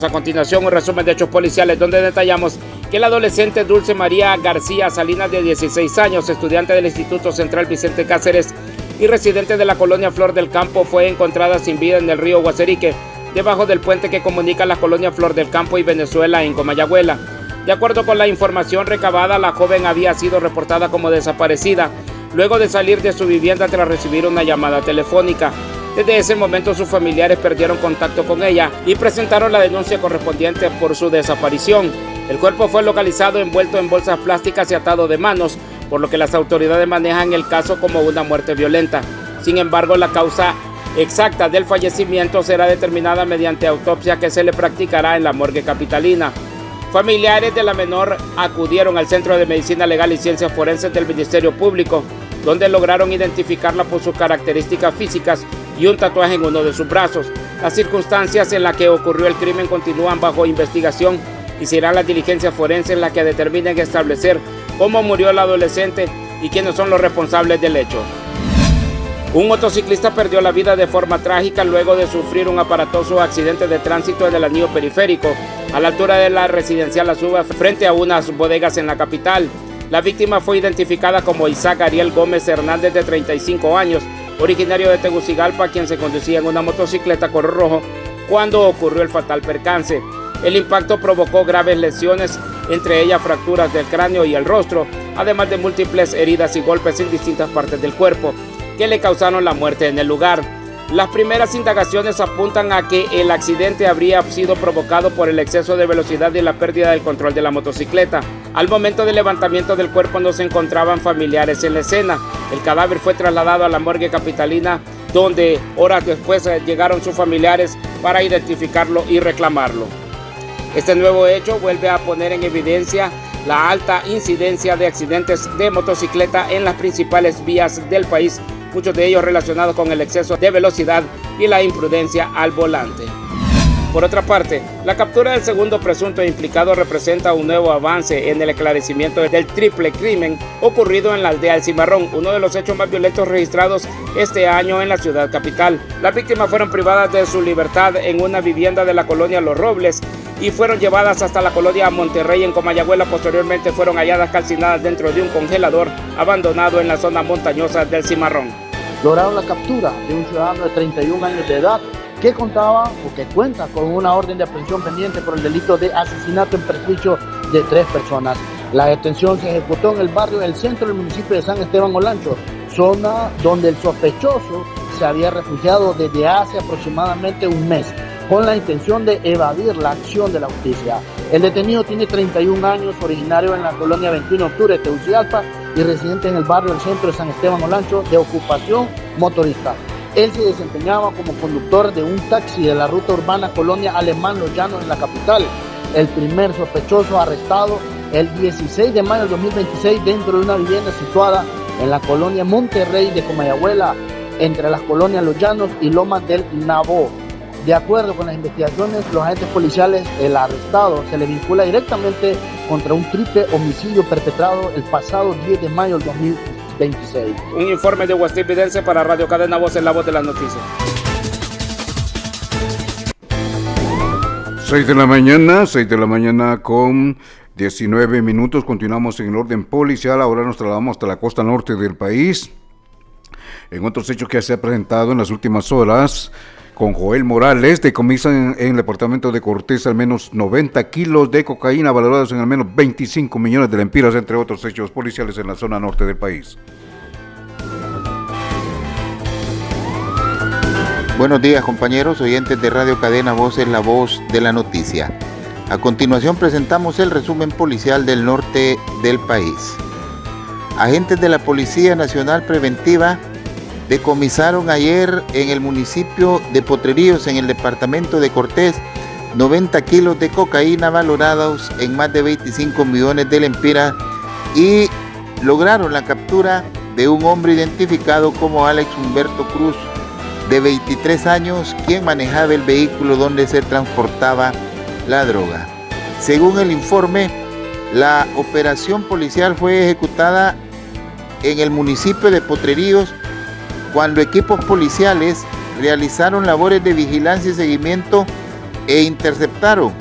A continuación, un resumen de hechos policiales donde detallamos que la adolescente Dulce María García Salinas, de 16 años, estudiante del Instituto Central Vicente Cáceres y residente de la colonia Flor del Campo, fue encontrada sin vida en el río Guaserique, debajo del puente que comunica la colonia Flor del Campo y Venezuela en Comayagüela. De acuerdo con la información recabada, la joven había sido reportada como desaparecida luego de salir de su vivienda tras recibir una llamada telefónica. Desde ese momento sus familiares perdieron contacto con ella y presentaron la denuncia correspondiente por su desaparición. El cuerpo fue localizado envuelto en bolsas plásticas y atado de manos, por lo que las autoridades manejan el caso como una muerte violenta. Sin embargo, la causa exacta del fallecimiento será determinada mediante autopsia que se le practicará en la morgue capitalina. Familiares de la menor acudieron al Centro de Medicina Legal y Ciencias Forenses del Ministerio Público, donde lograron identificarla por sus características físicas y un tatuaje en uno de sus brazos. Las circunstancias en las que ocurrió el crimen continúan bajo investigación y serán las diligencias forenses las que determinen establecer cómo murió la adolescente y quiénes son los responsables del hecho. Un motociclista perdió la vida de forma trágica luego de sufrir un aparatoso accidente de tránsito en el anillo periférico, a la altura de la residencial Las Uvas, frente a unas bodegas en la capital. La víctima fue identificada como Isaac Ariel Gómez Hernández, de 35 años, originario de Tegucigalpa, quien se conducía en una motocicleta color rojo cuando ocurrió el fatal percance. El impacto provocó graves lesiones, entre ellas fracturas del cráneo y el rostro, además de múltiples heridas y golpes en distintas partes del cuerpo, que le causaron la muerte en el lugar. Las primeras indagaciones apuntan a que el accidente habría sido provocado por el exceso de velocidad y la pérdida del control de la motocicleta. Al momento del levantamiento del cuerpo no se encontraban familiares en la escena. El cadáver fue trasladado a la morgue capitalina, donde horas después llegaron sus familiares para identificarlo y reclamarlo. Este nuevo hecho vuelve a poner en evidencia la alta incidencia de accidentes de motocicleta en las principales vías del país, muchos de ellos relacionados con el exceso de velocidad y la imprudencia al volante. Por otra parte, la captura del segundo presunto implicado representa un nuevo avance en el esclarecimiento del triple crimen ocurrido en la aldea El Cimarrón, uno de los hechos más violentos registrados este año en la ciudad capital. Las víctimas fueron privadas de su libertad en una vivienda de la colonia Los Robles y fueron llevadas hasta la colonia Monterrey en Comayagüela. Posteriormente fueron halladas calcinadas dentro de un congelador abandonado en la zona montañosa del Cimarrón. Lograron la captura de un ciudadano de 31 años de edad que contaba o que cuenta con una orden de aprehensión pendiente por el delito de asesinato en perjuicio de 3 personas. La detención se ejecutó en el barrio del centro del municipio de San Esteban Olancho, zona donde el sospechoso se había refugiado desde hace aproximadamente un mes, con la intención de evadir la acción de la justicia. El detenido tiene 31 años, originario en la colonia 21 de octubre de Tegucigalpa y residente en el barrio del centro de San Esteban Olancho, de ocupación motorista. Él se desempeñaba como conductor de un taxi de la ruta urbana Colonia Alemán Los Llanos en la capital. El primer sospechoso arrestado el 16 de mayo del 2026 dentro de una vivienda situada en la colonia Monterrey de Comayagüela, entre las colonias Los Llanos y Lomas del Nabó. De acuerdo con las investigaciones, los agentes policiales, el arrestado se le vincula directamente contra un triple homicidio perpetrado el pasado 10 de mayo del 2026. Un informe de West Evidence para Radio Cadena Voz, en la voz de las noticias. 6 de la mañana con 19 minutos. Continuamos en el orden policial. Ahora nos trasladamos hasta la costa norte del país. En otros hechos que se han presentado en las últimas horas, con Joel Morales, decomisan en el departamento de Cortés al menos 90 kilos de cocaína valorados en al menos 25 millones de lempiras, entre otros hechos policiales en la zona norte del país. Buenos días, compañeros oyentes de Radio Cadena Voz, es la voz de la noticia. A continuación presentamos el resumen policial del norte del país. Agentes de la Policía Nacional Preventiva decomisaron ayer en el municipio de Potreríos, en el departamento de Cortés, 90 kilos de cocaína valorados en más de 25 millones de lempiras y lograron la captura de un hombre identificado como Alex Humberto Cruz, de 23 años, quien manejaba el vehículo donde se transportaba la droga. Según el informe, la operación policial fue ejecutada en el municipio de Potreríos cuando equipos policiales realizaron labores de vigilancia y seguimiento e interceptaron